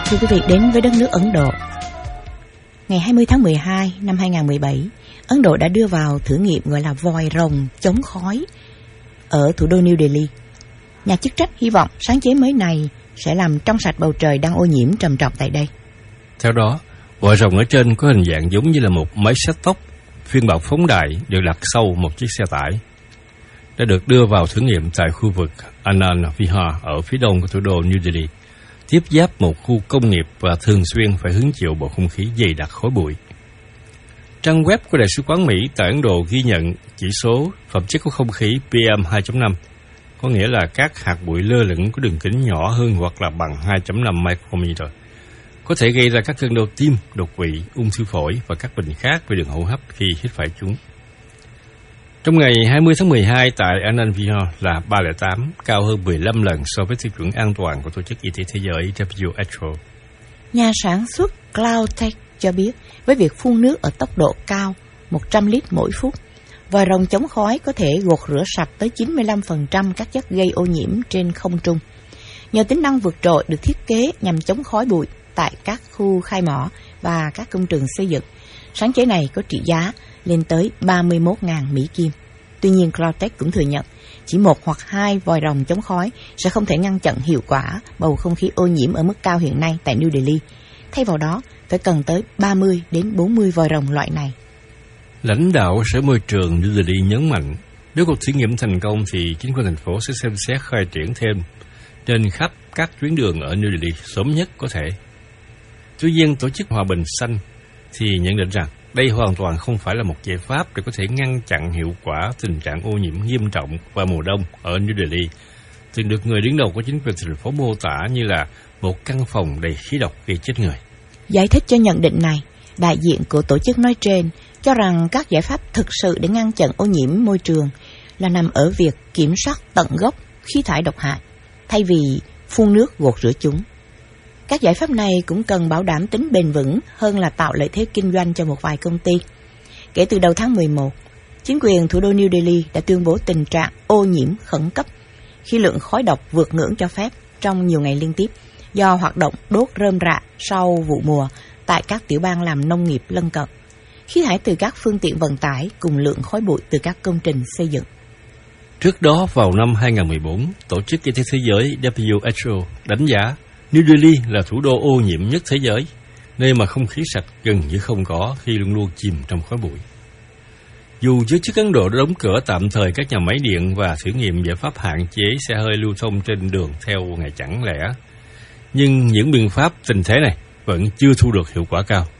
Thưa quý vị, đến với đất nước Ấn Độ. Ngày 20 tháng 12 năm 2017, Ấn Độ đã đưa vào thử nghiệm gọi là vòi rồng chống khói ở thủ đô New Delhi. Nhà chức trách hy vọng sáng chế mới này sẽ làm trong sạch bầu trời đang ô nhiễm trầm trọng tại đây. Theo đó, vòi rồng ở trên có hình dạng giống như là một máy xách tóc phiên bản phóng đại được đặt sau một chiếc xe tải. Đã được đưa vào thử nghiệm tại khu vực Anand Vihar ở phía đông của thủ đô New Delhi, tiếp giáp một khu công nghiệp và thường xuyên phải hứng chịu bầu không khí dày đặc khói bụi. Trang web của Đại sứ quán Mỹ tại Ấn Độ ghi nhận chỉ số phẩm chất của không khí PM2.5, có nghĩa là các hạt bụi lơ lửng có đường kính nhỏ hơn hoặc là bằng 2.5 micrometer, có thể gây ra các cơn đau tim, đột quỵ, ung thư phổi và các bệnh khác về đường hô hấp khi hít phải chúng. Trong ngày 20 tháng 12 tại Anand Vihar là 308, cao hơn 15 lần so với tiêu chuẩn an toàn của Tổ chức Y tế Thế giới WHO. Nhà sản xuất Cloudtech cho biết, với việc phun nước ở tốc độ cao 100 lít mỗi phút, vòi rồng chống khói có thể gột rửa sạch tới 95% các chất gây ô nhiễm trên không trung. Nhờ tính năng vượt trội được thiết kế nhằm chống khói bụi tại các khu khai mỏ và các công trường xây dựng, sáng chế này có trị giá lên tới 31.000 Mỹ Kim. Tuy nhiên, Cloudtech cũng thừa nhận chỉ một hoặc hai vòi rồng chống khói sẽ không thể ngăn chặn hiệu quả bầu không khí ô nhiễm ở mức cao hiện nay tại New Delhi. Thay vào đó, phải cần tới 30 đến 40 vòi rồng loại này. Lãnh đạo Sở Môi trường New Delhi nhấn mạnh, nếu cuộc thử nghiệm thành công thì chính quyền thành phố sẽ xem xét khai triển thêm trên khắp các tuyến đường ở New Delhi sớm nhất có thể. Tuy nhiên, Tổ chức Hòa bình Xanh thì nhận định rằng đây hoàn toàn không phải là một giải pháp để có thể ngăn chặn hiệu quả tình trạng ô nhiễm nghiêm trọng vào mùa đông ở New Delhi, từng được người đứng đầu của chính quyền thành phố mô tả như là một căn phòng đầy khí độc gây chết người. Giải thích cho nhận định này, đại diện của tổ chức nói trên cho rằng các giải pháp thực sự để ngăn chặn ô nhiễm môi trường là nằm ở việc kiểm soát tận gốc khí thải độc hại, thay vì phun nước gột rửa chúng. Các giải pháp này cũng cần bảo đảm tính bền vững hơn là tạo lợi thế kinh doanh cho một vài công ty. Kể từ đầu tháng 11, chính quyền thủ đô New Delhi đã tuyên bố tình trạng ô nhiễm khẩn cấp khi lượng khói độc vượt ngưỡng cho phép trong nhiều ngày liên tiếp do hoạt động đốt rơm rạ sau vụ mùa tại các tiểu bang làm nông nghiệp lân cận, khí thải từ các phương tiện vận tải cùng lượng khói bụi từ các công trình xây dựng. Trước đó vào năm 2014, Tổ chức Y tế Thế giới WHO đánh giá New Delhi là thủ đô ô nhiễm nhất thế giới, nơi mà không khí sạch gần như không có khi luôn luôn chìm trong khói bụi. Dù giới chức Ấn Độ đã đóng cửa tạm thời các nhà máy điện và thử nghiệm giải pháp hạn chế xe hơi lưu thông trên đường theo ngày chẳng lẽ, nhưng những biện pháp tình thế này vẫn chưa thu được hiệu quả cao.